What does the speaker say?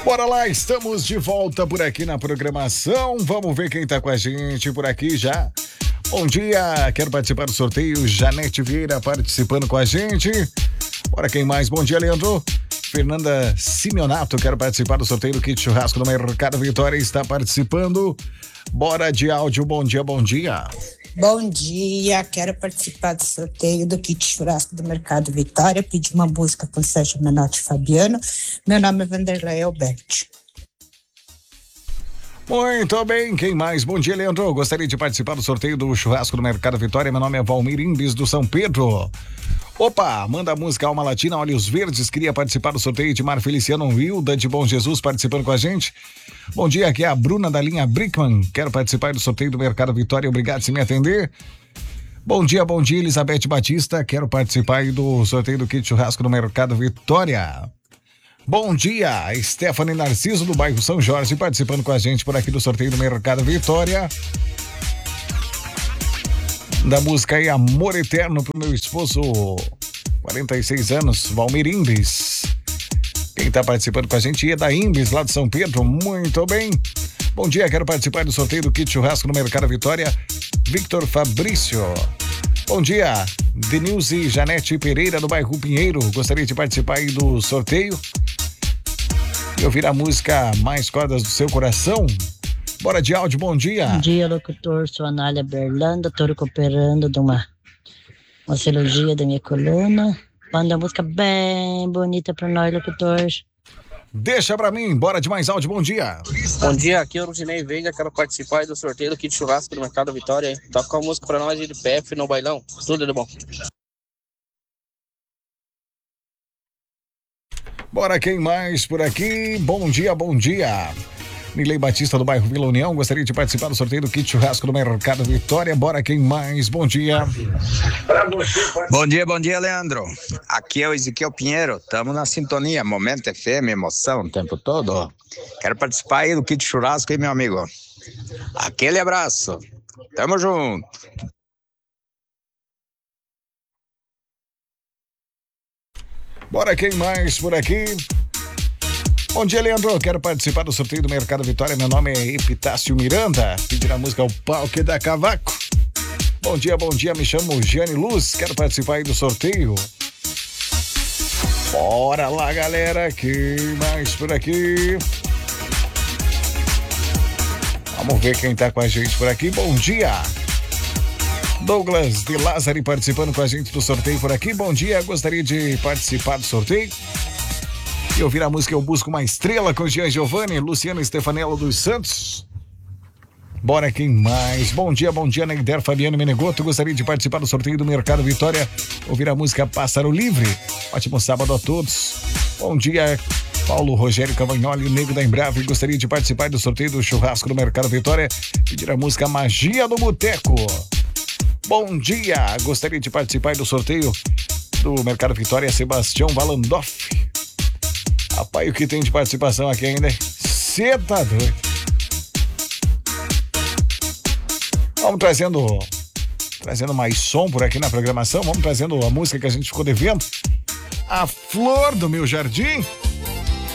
Bora lá, estamos de volta por aqui na programação. Vamos ver quem tá com a gente por aqui já. Bom dia, quero participar do sorteio. Janete Vieira participando com a gente. Bora, quem mais? Bom dia, Leandro. Fernanda Simeonato, quero participar do sorteio do kit churrasco do Mercado Vitória, está participando. Bora de áudio, bom dia, bom dia. Bom dia, quero participar do sorteio do kit churrasco do Mercado Vitória, pedir uma música com Sérgio Menotti e Fabiano. Meu nome é Vanderlei Alberti. Muito bem, quem mais? Bom dia, Leandro. Gostaria de participar do sorteio do churrasco do Mercado Vitória. Meu nome é Valmir Imbes do São Pedro. Opa, manda a música Alma Latina, Olhos Verdes. Queria participar do sorteio de Mar Feliciano Hilda de Bom Jesus participando com a gente. Bom dia, aqui é a Bruna da linha Brickman. Quero participar do sorteio do Mercado Vitória. Obrigado por me atender. Bom dia, Elizabeth Batista. Quero participar do sorteio do kit churrasco do Mercado Vitória. Bom dia, Stephanie Narciso do bairro São Jorge participando com a gente por aqui do sorteio do Mercado Vitória. Da música aí Amor Eterno pro meu esposo, 46 anos, Valmir Imbes. Quem tá participando com a gente é da Imbes, lá de São Pedro. Muito bem. Bom dia, quero participar do sorteio do kit churrasco no Mercado Vitória, Victor Fabrício. Bom dia, Denilze Janete Pereira do bairro Pinheiro. Gostaria de participar aí do sorteio e ouvir a música Mais Cordas do Seu Coração. Bora de áudio, bom dia. Bom dia, locutor, sou a Anália Berlanda, tô recuperando de uma cirurgia da minha coluna. Manda uma música bem bonita pra nós, locutor. Deixa pra mim, bora de mais áudio, bom dia. Bom dia, aqui é o Rudinei Veiga, quero participar do sorteio do kit churrasco do Mercado Vitória. Toca uma música pra nós de PF no bailão, tudo de bom. Bora, quem mais por aqui? Bom dia, bom dia. Nilei Batista do bairro Vila União, gostaria de participar do sorteio do kit churrasco do Mercado Vitória. Bora, quem mais? Bom dia. Bom dia, Leandro. Aqui é o Ezequiel Pinheiro, estamos na sintonia, Momento FM, emoção o tempo todo. Quero participar aí do kit churrasco aí, meu amigo. Aquele abraço, tamo junto. Bora, quem mais por aqui? Bom dia, Leandro. Quero participar do sorteio do Mercado Vitória. Meu nome é Epitácio Miranda. Pedir a música ao pau que dá cavaco. Bom dia. Me chamo Giane Luz. Quero participar aí do sorteio. Bora lá, galera. Quem mais por aqui? Vamos ver quem tá com a gente por aqui. Bom dia. Douglas de Lázari participando com a gente do sorteio por aqui. Bom dia. Gostaria de participar do sorteio e ouvir a música Eu Busco Uma Estrela com Jean Giovanni, Luciano Stefanello dos Santos. Bora, quem mais? Bom dia, Neider Fabiano Menegoto. Gostaria de participar do sorteio do Mercado Vitória, ouvir a música Pássaro Livre. Ótimo sábado a todos. Bom dia, Paulo Rogério Cavagnoli, Nego da Embrave. Gostaria de participar do sorteio do churrasco do Mercado Vitória, pedir a música Magia do Boteco. Bom dia, gostaria de participar do sorteio do Mercado Vitória, Sebastião Valandoff. Rapaz, o que tem de participação aqui ainda, hein? Cê tá doido. Vamos trazendo mais som por aqui na programação. Vamos trazendo a música que a gente ficou devendo. A Flor do Meu Jardim.